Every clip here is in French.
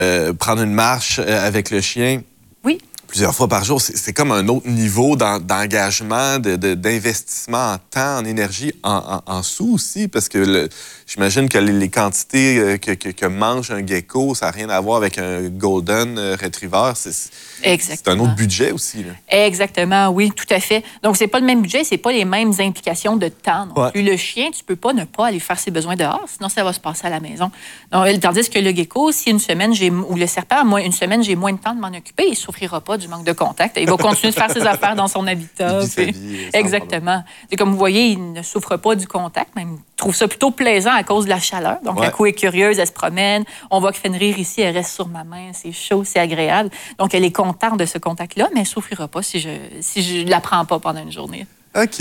prendre une marche avec le chien. Oui. Plusieurs fois par jour, c'est comme un autre niveau d'engagement, d'investissement en temps, en énergie, en sous aussi, parce que j'imagine que les quantités que mange un gecko, ça n'a rien à voir avec un golden retriever. C'est un autre budget aussi. Là. Exactement, oui, tout à fait. Donc, c'est pas le même budget, c'est pas les mêmes implications de temps non ouais. plus. Le chien, tu peux pas ne pas aller faire ses besoins dehors, sinon ça va se passer à la maison. Donc, tandis que le gecko, si une semaine, ou le serpent, moi, une semaine, j'ai moins de temps de m'en occuper, il souffrira pas du manque de contact. Il va continuer de faire ses affaires dans son habitat. Exactement. Et comme vous voyez, il ne souffre pas du contact, même il trouve ça plutôt plaisant à cause de la chaleur. Donc, la cou est curieuse, elle se promène. On voit que Fenrir ici, elle reste sur ma main, c'est chaud, c'est agréable. Donc, elle est contente de ce contact-là, mais elle ne souffrira pas si je ne la prends pas pendant une journée. OK.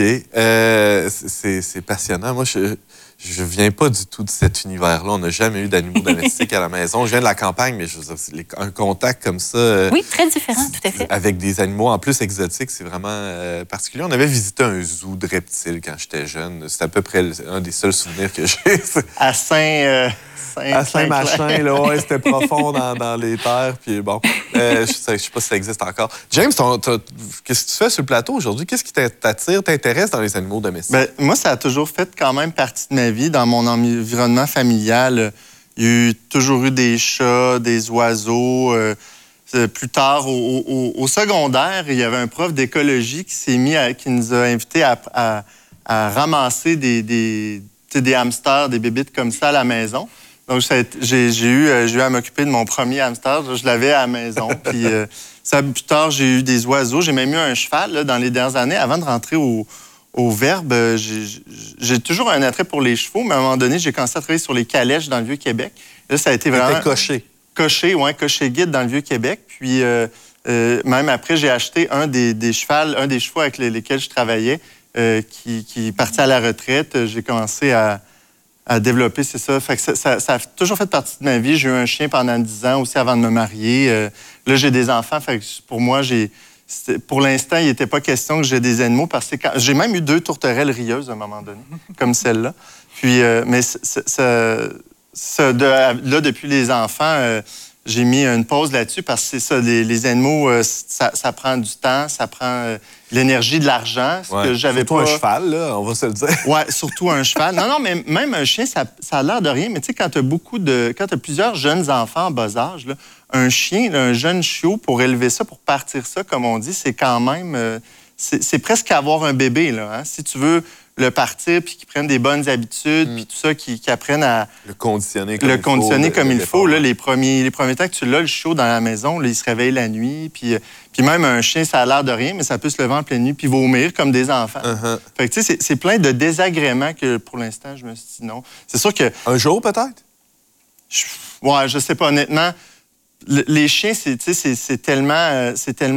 C'est passionnant. Moi, je viens pas du tout de cet univers-là. On n'a jamais eu d'animaux domestiques à la maison. Je viens de la campagne, mais un contact comme ça... oui, très différent, tout à fait. Avec des animaux en plus exotiques, c'est vraiment particulier. On avait visité un zoo de reptiles quand j'étais jeune. C'est à peu près un des seuls souvenirs que j'ai. À Saint-Machin, là, ouais, c'était profond dans les terres. Puis bon, je sais pas si ça existe encore. James, qu'est-ce que tu fais sur le plateau aujourd'hui? Qu'est-ce qui t'attire, t'intéresse dans les animaux domestiques? Bien, moi, ça a toujours fait quand même partie de ma vie. Dans mon environnement familial, il y a toujours eu des chats, des oiseaux. Plus tard, au secondaire, il y avait un prof d'écologie qui nous a invités à ramasser des hamsters, des bébites comme ça à la maison. Donc, j'ai eu à m'occuper de mon premier hamster. Je l'avais à la maison. Puis, plus tard, j'ai eu des oiseaux. J'ai même eu un cheval là, dans les dernières années. Avant de rentrer au Verbe, j'ai toujours un attrait pour les chevaux, mais à un moment donné, j'ai commencé à travailler sur les calèches dans le Vieux-Québec. Là, ça a été vraiment... C'était coché. Cocher guide dans le Vieux-Québec. Puis, même après, j'ai acheté un des chevaux avec lesquels je travaillais, qui partit à la retraite. J'ai commencé à développer, c'est ça. Fait que ça a toujours fait partie de ma vie. J'ai eu un chien pendant 10 ans aussi avant de me marier. Là, j'ai des enfants. Fait que pour moi, pour l'instant, il n'était pas question que j'ai des animaux parce que j'ai même eu 2 tourterelles rieuses à un moment donné, comme celle-là. Puis, mais là, depuis les enfants, j'ai mis une pause là-dessus parce que c'est ça, les animaux, ça prend du temps, ça prend l'énergie, de l'argent. Surtout un cheval, là, on va se le dire. Oui, surtout un cheval. Non, mais même un chien, ça a l'air de rien. Mais tu sais, quand tu as plusieurs jeunes enfants en bas âge, là, un chien, là, un jeune chiot, pour élever ça, pour partir ça, comme on dit, c'est quand même... c'est presque avoir un bébé, là. Hein? Si tu veux le partir, puis qu'ils prennent des bonnes habitudes, puis tout ça, qu'ils apprennent à... Le conditionner comme il faut. Là, les premiers temps que tu l'as, le chiot dans la maison, là, il se réveille la nuit, puis même un chien, ça a l'air de rien, mais ça peut se lever en pleine nuit puis vomir comme des enfants. Fait que, tu sais, c'est plein de désagréments que, pour l'instant, je me suis dit non. C'est sûr que... Un jour, peut-être? Je sais pas, honnêtement. Les chiens, c'est tellement...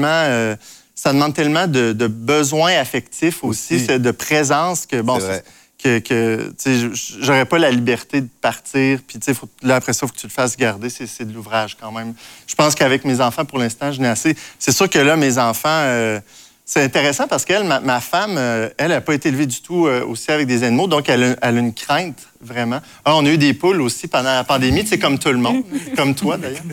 ça demande tellement de besoins affectifs aussi, de présence que, bon, j'aurais pas la liberté de partir. Puis, là, après ça, il faut que tu le fasses garder. C'est de l'ouvrage quand même. Je pense qu'avec mes enfants, pour l'instant, je n'ai assez. C'est sûr que là, mes enfants, c'est intéressant parce qu'elle, ma femme, elle n'a pas été élevée du tout aussi avec des animaux. Donc, elle a une crainte, vraiment. On a eu des poules aussi pendant la pandémie, comme tout le monde. Comme toi, d'ailleurs.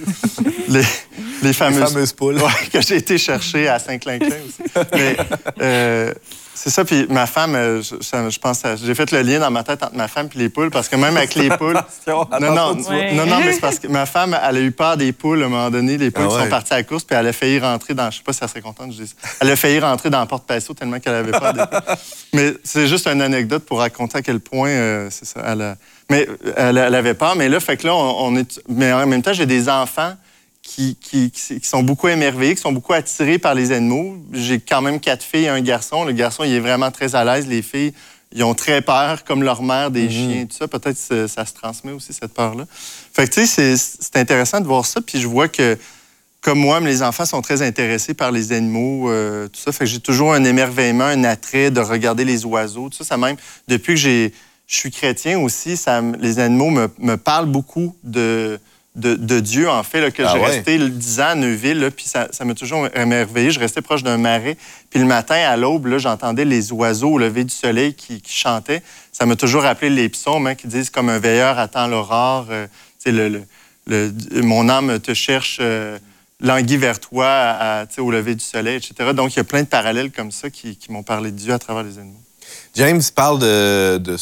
Les fameuses poules. Ouais, que j'ai été chercher à Saint-Clinclin aussi. Mais c'est ça. Puis ma femme, je pense, j'ai fait le lien dans ma tête entre ma femme et les poules, parce que même avec les poules... Non, mais c'est parce que ma femme, elle a eu peur des poules à un moment donné. Les poules sont parties à la course, puis elle a failli rentrer dans... Je sais pas si elle serait contente, je dis ça. Elle a failli rentrer dans la porte patio tellement qu'elle avait peur des poules. Mais c'est juste une anecdote pour raconter à quel point, c'est ça, mais elle avait peur. Mais là, fait que là, mais en même temps, j'ai des enfants qui sont beaucoup émerveillés, qui sont beaucoup attirés par les animaux. J'ai quand même 4 filles et un garçon. Le garçon, il est vraiment très à l'aise. Les filles, ils ont très peur, comme leur mère, des chiens, tout ça. Peut-être que ça se transmet aussi, cette peur-là. Fait que, tu sais, c'est intéressant de voir ça. Puis je vois que, comme moi, les enfants sont très intéressés par les animaux, tout ça. Fait que j'ai toujours un émerveillement, un attrait de regarder les oiseaux, tout ça. Même, depuis que je suis chrétien aussi, les animaux me parlent beaucoup de Dieu, en fait, là, que j'ai resté 10 ans à Neuville, là, puis ça m'a toujours émerveillé. Je restais proche d'un marais, puis le matin, à l'aube, là, j'entendais les oiseaux au lever du soleil qui chantaient. Ça m'a toujours rappelé les psaumes, qui disent « Comme un veilleur attend l'aurore ». mon âme te cherche, languit vers toi au lever du soleil, etc. Donc, il y a plein de parallèles comme ça qui m'ont parlé de Dieu à travers les animaux. James parle du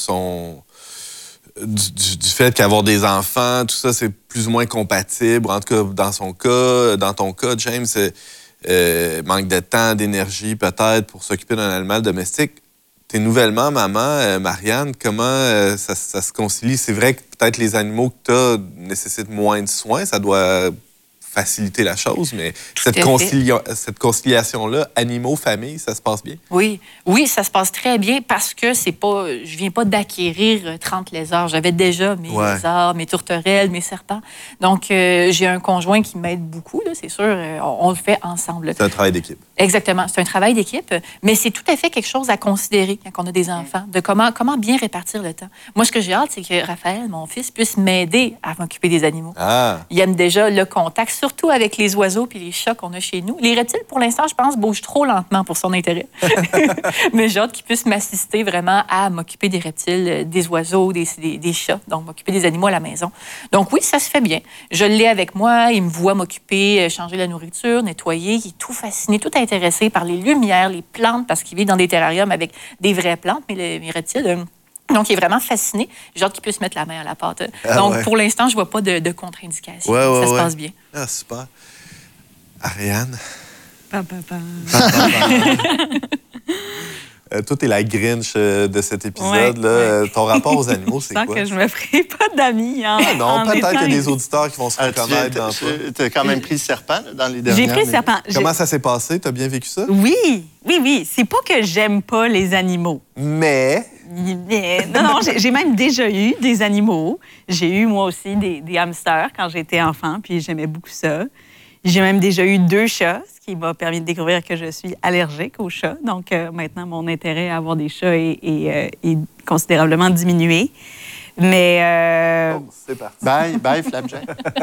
fait qu'avoir des enfants, tout ça, c'est plus ou moins compatible. En tout cas, dans ton cas, James, manque de temps, d'énergie peut-être pour s'occuper d'un animal domestique. T'es nouvellement maman, Marianne, comment ça se concilie? C'est vrai que peut-être les animaux que t'as nécessitent moins de soins, ça doit faciliter la chose, mais cette conciliation-là, animaux-famille, ça se passe bien? Oui, ça se passe très bien parce que je viens pas d'acquérir 30 lézards. J'avais déjà mes lézards, mes tourterelles, mes serpents. Donc, j'ai un conjoint qui m'aide beaucoup, là, c'est sûr. On le fait ensemble. C'est un travail d'équipe. Exactement. C'est un travail d'équipe, mais c'est tout à fait quelque chose à considérer quand on a des enfants, de comment bien répartir le temps. Moi, ce que j'ai hâte, c'est que Raphaël, mon fils, puisse m'aider à m'occuper des animaux. Ah. Il aime déjà le contact, surtout avec les oiseaux puis les chats qu'on a chez nous. Les reptiles, pour l'instant, je pense, bougent trop lentement pour son intérêt. Mais j'ai hâte qu'il puisse m'assister vraiment à m'occuper des reptiles, des oiseaux, des chats, donc m'occuper des animaux à la maison. Donc oui, ça se fait bien. Je l'ai avec moi, il me voit m'occuper, changer la nourriture, nettoyer, il est tout fasciné, tout intéressé par les lumières, les plantes, parce qu'il vit dans des terrariums avec des vraies plantes, mais les reptiles... Donc, il est vraiment fasciné. J'ai hâte qu'il puisse mettre la main à la pâte. Donc, pour l'instant, je ne vois pas de contre-indication. Ça se passe bien. Ah, super. Ariane? Papa. Toi, t'es la Grinch de cet épisode-là. Ton rapport aux animaux, c'est quoi? Je sens que je me ferai pas d'amis. Non, peut-être qu'il y a des auditeurs qui vont se reconnaître dans toi. Tu as quand même pris le serpent dans les dernières. J'ai pris le serpent. Comment ça s'est passé? Tu as bien vécu ça? Oui. C'est pas que j'aime pas les animaux. Mais... Non, j'ai même déjà eu des animaux. J'ai eu, moi aussi, des hamsters quand j'étais enfant, puis j'aimais beaucoup ça. J'ai même déjà eu 2 chats, ce qui m'a permis de découvrir que je suis allergique aux chats. Donc, maintenant, mon intérêt à avoir des chats est considérablement diminué. Mais... c'est parti. Bye, Flapjack.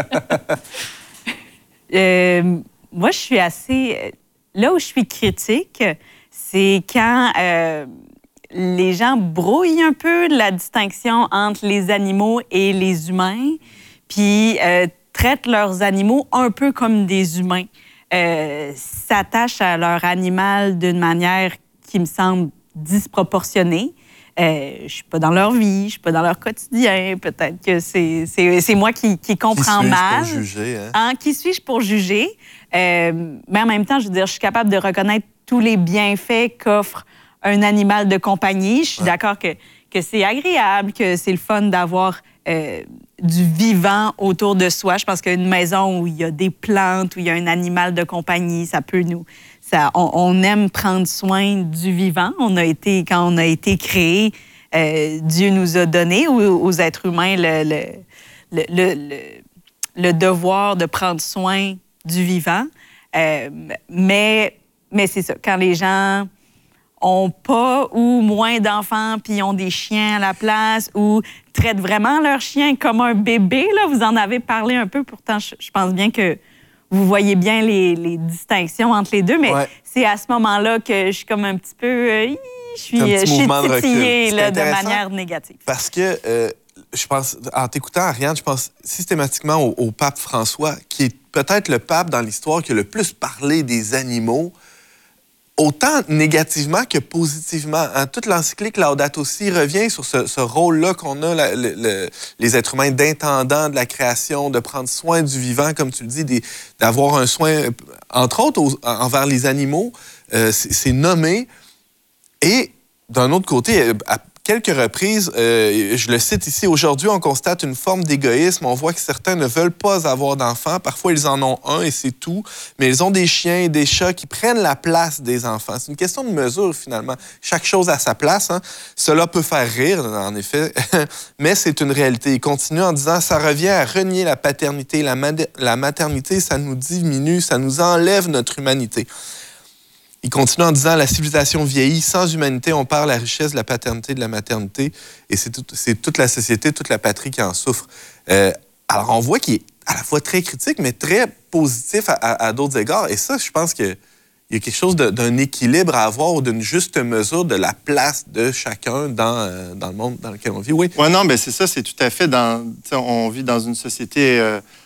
Moi, je suis assez... Là où je suis critique, c'est quand les gens brouillent un peu la distinction entre les animaux et les humains, puis traitent leurs animaux un peu comme des humains. S'attachent à leur animal d'une manière qui me semble disproportionnée. Je suis pas dans leur vie, je suis pas dans leur quotidien. Peut-être que c'est moi qui comprends mal. Qui suis-je pour juger? Hein? Qui suis-je pour juger? Mais en même temps, je veux dire, je suis capable de reconnaître tous les bienfaits qu'offre un animal de compagnie. Je suis d'accord que c'est agréable, que c'est le fun d'avoir du vivant autour de soi. Je pense qu'une maison où il y a des plantes, où il y a un animal de compagnie, ça peut nous... On aime prendre soin du vivant. Quand on a été créé, Dieu nous a donné aux êtres humains le devoir de prendre soin du vivant. Mais c'est ça, quand les gens ont pas ou moins d'enfants puis ont des chiens à la place ou traitent vraiment leur chien comme un bébé, là, vous en avez parlé un peu, pourtant je pense bien que vous voyez bien les distinctions entre les deux, mais c'est à ce moment-là que je suis comme un petit peu... je suis titillée là, de manière négative. Parce que je pense, en t'écoutant, Ariane, je pense systématiquement au pape François, qui est peut-être le pape dans l'histoire qui a le plus parlé des animaux, autant négativement que positivement. Toute l'encyclique Laudato Si revient sur ce rôle-là qu'on a, les êtres humains, d'intendants de la création, de prendre soin du vivant, comme tu le dis, d'avoir un soin, entre autres, envers les animaux. C'est nommé. Et d'un autre côté, à quelques reprises, je le cite ici, aujourd'hui, on constate une forme d'égoïsme. On voit que certains ne veulent pas avoir d'enfants. Parfois, ils en ont un et c'est tout. Mais ils ont des chiens et des chats qui prennent la place des enfants. C'est une question de mesure, finalement. Chaque chose à sa place. Hein. Cela peut faire rire, en effet, mais c'est une réalité. Il continue en disant, ça revient à renier la paternité. La maternité, ça nous diminue, ça nous enlève notre humanité. Il continue en disant « La civilisation vieillit. Sans humanité, on perd la richesse de la paternité, de la maternité. Et c'est toute la société, toute la patrie qui en souffre. » Alors, on voit qu'il est à la fois très critique, mais très positif à d'autres égards. Et ça, je pense qu'il y a quelque chose d'un équilibre à avoir ou d'une juste mesure de la place de chacun dans le monde dans lequel on vit. Oui, non, bien c'est ça. C'est tout à fait on vit dans une société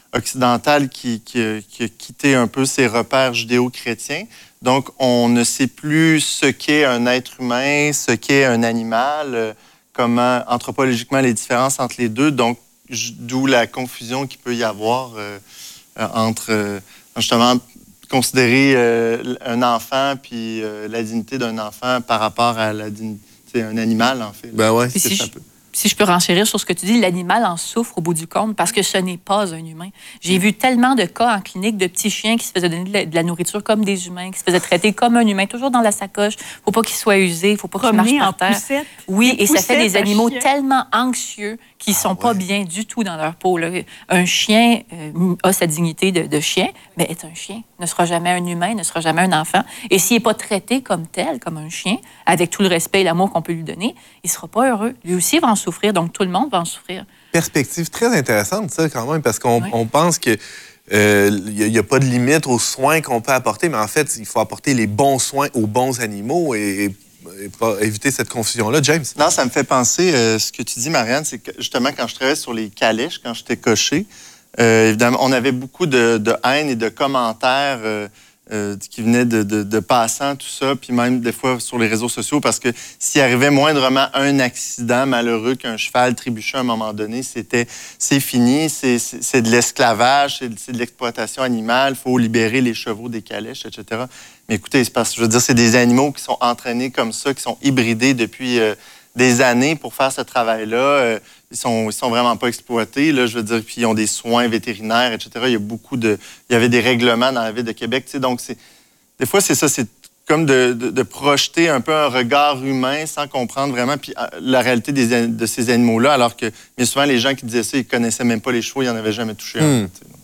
occidentale qui a quitté un peu ses repères judéo-chrétiens. Donc, on ne sait plus ce qu'est un être humain, ce qu'est un animal, comment, anthropologiquement, les différences entre les deux. Donc, d'où la confusion qu'il peut y avoir entre, justement, considérer un enfant puis la dignité d'un enfant par rapport à la dignité d'un animal, en fait. Ben ouais, c'est ça. Si je peux renchérir sur ce que tu dis, l'animal en souffre au bout du compte parce que ce n'est pas un humain. J'ai vu tellement de cas en clinique de petits chiens qui se faisaient donner de la nourriture comme des humains, qui se faisaient traiter comme un humain, toujours dans la sacoche. Faut pas qu'ils soient usés, faut pas qu'ils marchent par terre. Poussette, oui, et ça fait des animaux chien. tellement anxieux qui sont pas bien du tout dans leur peau. Là. Un chien a sa dignité de chien, mais est un chien. Ne sera jamais un humain, ne sera jamais un enfant. Et s'il n'est pas traité comme tel, comme un chien, avec tout le respect et l'amour qu'on peut lui donner, il ne sera pas heureux. Lui aussi va en souffrir, donc tout le monde va en souffrir. Perspective très intéressante, ça, quand même, parce qu'on on pense que il n'y a pas de limite aux soins qu'on peut apporter, mais en fait, il faut apporter les bons soins aux bons animaux et pas éviter cette confusion-là. James? Non, ça me fait penser, ce que tu dis, Marianne, c'est que justement, quand je travaillais sur les calèches, quand j'étais cocher, évidemment, on avait beaucoup de haine et de commentaires qui venaient de passants, tout ça, puis même des fois sur les réseaux sociaux, parce que s'il arrivait moindrement un accident malheureux qu'un cheval trébuchait à un moment donné, c'est fini, c'est de l'esclavage, c'est de l'exploitation animale, il faut libérer les chevaux des calèches, etc. Mais écoutez, c'est parce que, je veux dire, c'est des animaux qui sont entraînés comme ça, qui sont hybridés depuis des années pour faire ce travail-là. Ils sont vraiment pas exploités, là, je veux dire, puis ils ont des soins vétérinaires, etc. Il y avait des règlements dans la ville de Québec, tu sais, donc des fois, c'est ça, c'est comme de projeter un peu un regard humain sans comprendre vraiment puis, la réalité de ces animaux-là, alors que, bien souvent, les gens qui disaient ça, ils connaissaient même pas les chevaux, ils n'en avaient jamais touché un.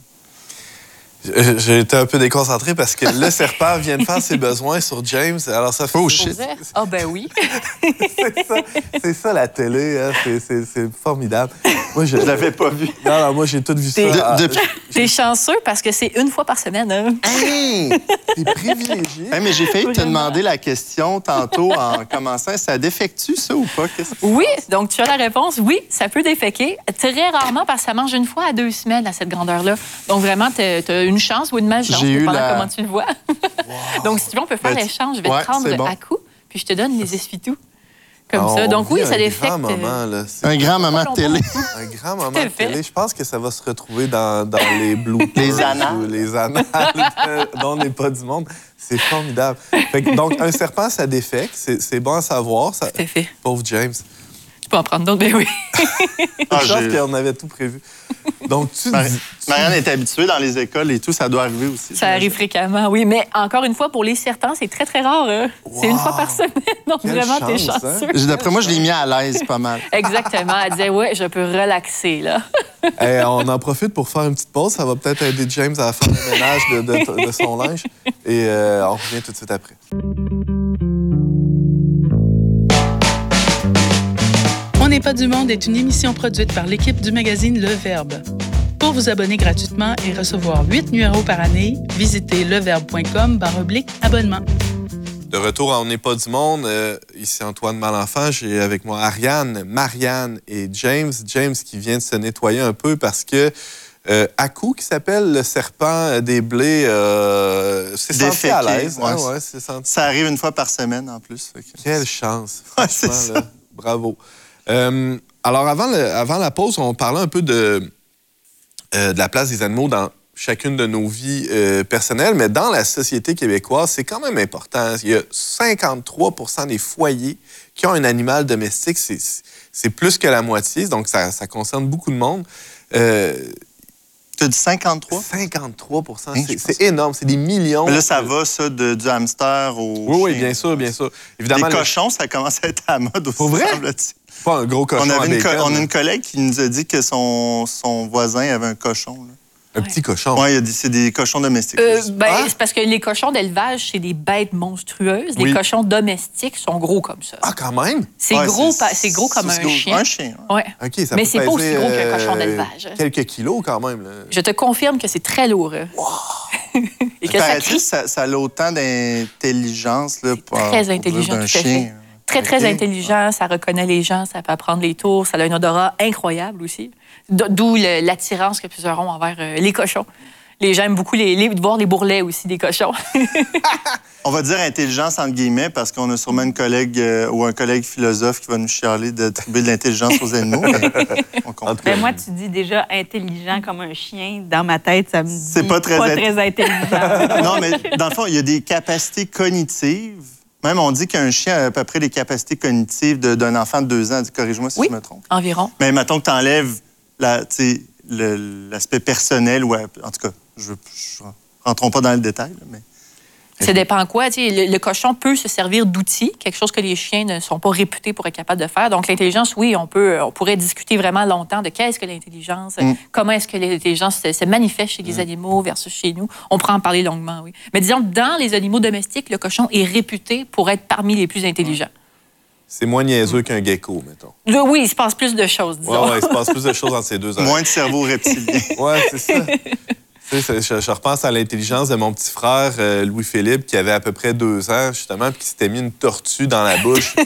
J'ai été un peu déconcentré parce que le serpent vient de faire ses besoins sur James. Alors ça fait... Oh shit! Ah ben oui. c'est ça la télé, hein? C'est formidable. Moi, je l'avais pas vu. Non, moi j'ai tout vu ça. T'es chanceux parce que c'est une fois par semaine. Hein? Hey! T'es privilégié. Hey, mais j'ai failli te demander la question tantôt en commençant. Ça défectue, ça, ou pas? Oui, donc tu as la réponse. Oui, ça peut déféquer. Très rarement parce que ça mange une fois à 2 semaines à cette grandeur-là. Donc vraiment, t'as une chance ou une malchance, dépendant comment tu le vois. Wow. Donc si tu veux, on peut faire l'échange. Je vais te prendre à coup, puis je te donne les essuie-tout. Comme ça. Donc oui, ça défecte. Un grand moment, là. Un grand moment de télé. Un grand moment de télé. Je pense que ça va se retrouver dans les bloopers. Les annales. Les annales dont on n'est pas du monde. C'est formidable. Donc, un serpent, ça défecte. C'est bon à savoir. Ça... Tout à fait. Pauvre James. Tu peux en prendre d'autres, mais oui. Je pense qu'on avait tout prévu. Donc, Marianne est habituée dans les écoles et tout, ça doit arriver aussi. Ça arrive fréquemment, oui. Mais encore une fois, pour les serpents, c'est très, très rare. Hein? Wow. C'est une fois par semaine. Donc, quelle vraiment, t'es chanceux. Hein? D'après moi, je l'ai mis à l'aise pas mal. Exactement. Elle disait, ouais, je peux relaxer, là. Hey, on en profite pour faire une petite pause. Ça va peut-être aider James à faire le ménage de son linge. Et on revient tout de suite après. On n'est pas du monde est une émission produite par l'équipe du magazine Le Verbe. Pour vous abonner gratuitement et recevoir 8 numéros par année, visitez leverbe.com/abonnement. De retour à On n'est pas du monde, ici Antoine Malenfant, j'ai avec moi Ariane, Marianne et James. James qui vient de se nettoyer un peu parce que Aku, qui s'appelle le serpent des blés, s'est senti à l'aise. Ouais, hein, ça arrive une fois par semaine en plus. Quelle chance, franchement. Là, bravo. Alors, avant la pause, on parlait un peu de la place des animaux dans chacune de nos vies personnelles, mais dans la société québécoise, c'est quand même important. Il y a 53 % des foyers qui ont un animal domestique. C'est plus que la moitié, donc ça concerne beaucoup de monde. Tu as dit 53? 53 %. C'est énorme. C'est des millions. Mais là, ça va, ça, du hamster au chien. Oui, bien sûr, bien sûr. Évidemment, les cochons, ça commence à être à la mode aussi. Pour vrai? Pas un gros cochon à bacon. On a une collègue qui nous a dit que son voisin avait un cochon. Là. Un petit cochon? Oui, c'est des cochons domestiques. C'est parce que les cochons d'élevage, c'est des bêtes monstrueuses. Oui. Les cochons domestiques sont gros comme ça. Ah, quand même? C'est gros comme un chien. Un chien. Ouais. Okay, ça mais c'est pas aussi gros qu'un cochon d'élevage. Quelques kilos quand même. Là. Je te confirme que c'est très lourd. Wow. Et que ça crie. Ça a autant d'intelligence là, très intelligent, d'un chien. Très, très OK. intelligent. Ça reconnaît les gens, ça peut apprendre les tours. Ça a un odorat incroyable aussi. D'où l'attirance que plusieurs ont envers les cochons. Les gens aiment beaucoup voir les bourrelets aussi des cochons. On va dire intelligence entre guillemets parce qu'on a sûrement une collègue ou un collègue philosophe qui va nous chialer d'attribuer de l'intelligence aux animaux. Mais on comprend. Ben, moi, tu dis déjà intelligent comme un chien. Dans ma tête, ça me dit C'est pas très intelligent. Non, mais dans le fond, il y a des capacités cognitives. Même, on dit qu'un chien a à peu près les capacités cognitives d'un enfant de 2 ans. Corrige-moi si Oui. je me trompe. Environ. Mais mettons que tu enlèves l'aspect personnel, ou en tout cas, je rentrons pas dans le détail, là, mais... Ça dépend quoi. Le cochon peut se servir d'outils, quelque chose que les chiens ne sont pas réputés pour être capables de faire. Donc, l'intelligence, oui, on pourrait discuter vraiment longtemps de qu'est-ce que l'intelligence, comment est-ce que l'intelligence se manifeste chez les animaux versus chez nous. On pourrait en parler longuement, oui. Mais disons, dans les animaux domestiques, le cochon est réputé pour être parmi les plus intelligents. C'est moins niaiseux qu'un gecko, mettons. Oui, il se passe plus de choses, disons. Ouais, il se passe plus de choses entre ces deux oreilles. Moins de cerveau reptilien. Ouais, c'est ça. Tu sais, je repense à l'intelligence de mon petit frère, Louis-Philippe, qui avait à peu près 2 ans, justement, puis qui s'était mis une tortue dans la bouche.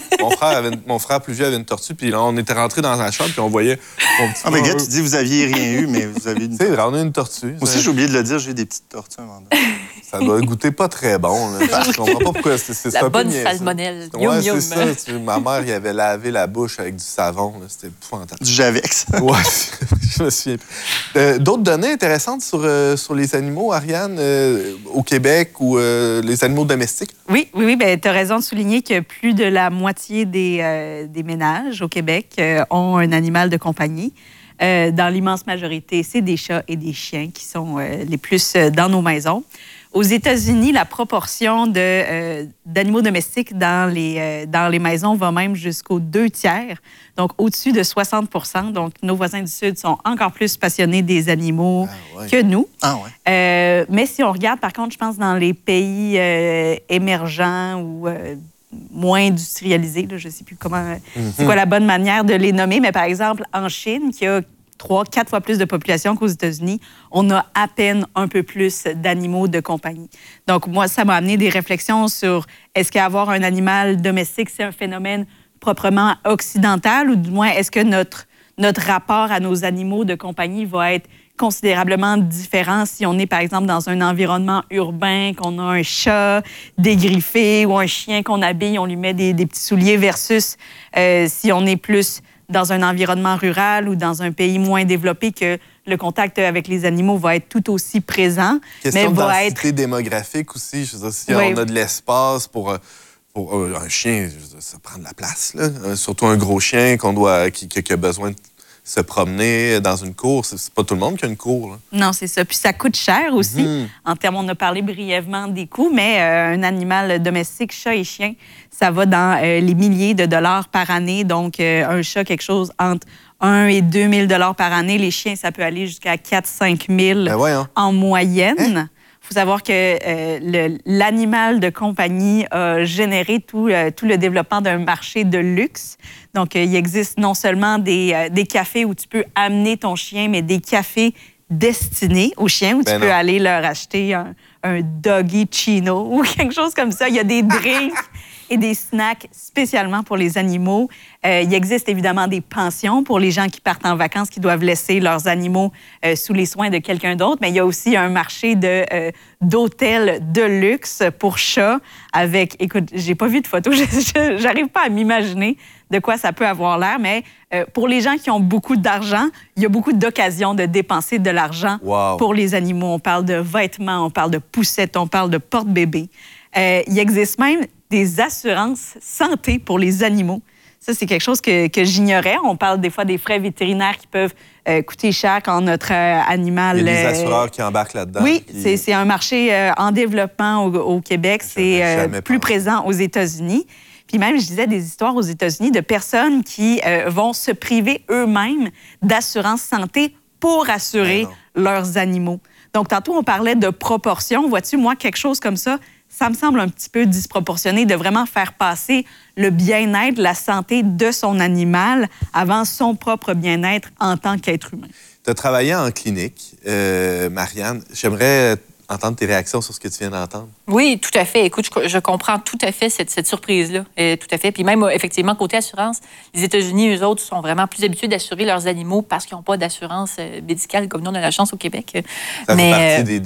Mon frère plus vieux avait une tortue, puis là, on était rentrés dans la chambre, puis on voyait mon petit Ah, mais frère. gars, tu dis vous aviez rien eu, mais vous avez une... Tu sais, on a une tortue. Moi aussi, j'ai oublié de le dire, j'ai eu des petites tortues à un moment donné. Ça doit goûter pas très bon. Là. Je comprends pas pourquoi. C'est La un peu bonne niaiseux. salmonelle. Ouais, Yum, c'est yum. ça. Ma mère, il avait lavé la bouche avec du savon. Là. C'était épouvantable. Du Javex. Ouais, je me souviens plus. D'autres données intéressantes sur les animaux, Ariane, au Québec ou les animaux domestiques? Oui, ben, tu as raison de souligner que plus de la moitié des ménages au Québec ont un animal de compagnie. Dans l'immense majorité, c'est des chats et des chiens qui sont les plus dans nos maisons. Aux États-Unis, la proportion d'animaux domestiques dans les maisons va même jusqu'aux 2/3, donc au-dessus de 60%. Donc, nos voisins du Sud sont encore plus passionnés des animaux que nous. Ah ouais. Mais si on regarde, par contre, je pense, dans les pays émergents ou moins industrialisés, là, je ne sais plus c'est quoi la bonne manière de les nommer, mais par exemple, en Chine, qui a 3-4 fois plus de population qu'aux États-Unis, on a à peine un peu plus d'animaux de compagnie. Donc, moi, ça m'a amené des réflexions sur est-ce qu'avoir un animal domestique, c'est un phénomène proprement occidental ou du moins, est-ce que notre rapport à nos animaux de compagnie va être considérablement différent si on est, par exemple, dans un environnement urbain, qu'on a un chat dégriffé ou un chien qu'on habille, on lui met des petits souliers versus si on est plus dans un environnement rural ou dans un pays moins développé que le contact avec les animaux va être tout aussi présent. Question mais de va densité être... démographique aussi. Je veux dire, si Oui. on a de l'espace pour un chien, je veux dire, ça prend de la place. Là. Surtout un gros chien qui a besoin de se promener dans une cour. C'est pas tout le monde qui a une cour. Là. Non, c'est ça. Puis ça coûte cher aussi. En termes, on a parlé brièvement des coûts, mais un animal domestique, chat et chien, ça va dans les milliers de dollars par année. Donc, un chat, quelque chose entre 1 et 2 000 $ par année. Les chiens, ça peut aller jusqu'à 4-5 000 en moyenne. Il faut savoir que l'animal de compagnie a généré tout le développement d'un marché de luxe. Donc, il existe non seulement des cafés où tu peux amener ton chien, mais des cafés destinés aux chiens où tu peux aller leur acheter un doggy chino ou quelque chose comme ça. Il y a des drinks et des snacks spécialement pour les animaux. Il existe évidemment des pensions pour les gens qui partent en vacances, qui doivent laisser leurs animaux sous les soins de quelqu'un d'autre. Mais il y a aussi un marché d'hôtels de luxe pour chats avec... Écoute, j'ai pas vu de photos. J'arrive pas à m'imaginer de quoi ça peut avoir l'air. Mais pour les gens qui ont beaucoup d'argent, il y a beaucoup d'occasions de dépenser de l'argent pour les animaux. On parle de vêtements, on parle de poussettes, on parle de porte-bébés. Il existe même des assurances santé pour les animaux. Ça, c'est quelque chose que j'ignorais. On parle des fois des frais vétérinaires qui peuvent coûter cher quand notre animal... Il y a des assureurs qui embarquent là-dedans. Oui, c'est un marché en développement au Québec. C'est plus présent aux États-Unis. Puis même, je disais des histoires aux États-Unis de personnes qui vont se priver eux-mêmes d'assurance santé pour assurer leurs animaux. Donc, tantôt, on parlait de proportion. Vois-tu, moi, quelque chose comme ça, ça me semble un petit peu disproportionné de vraiment faire passer le bien-être, la santé de son animal avant son propre bien-être en tant qu'être humain. Tu as travaillé en clinique, Marianne. J'aimerais entendre tes réactions sur ce que tu viens d'entendre. Oui, tout à fait. Écoute, je comprends tout à fait cette surprise-là. Tout à fait. Puis même, effectivement, côté assurance, les États-Unis, eux autres, sont vraiment plus habitués d'assurer leurs animaux parce qu'ils n'ont pas d'assurance médicale comme nous, on a la chance au Québec. Ça fait partie